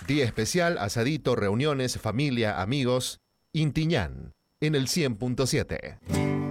Día especial, asadito, reuniones, familia, amigos. Intiñán, en el 100.7.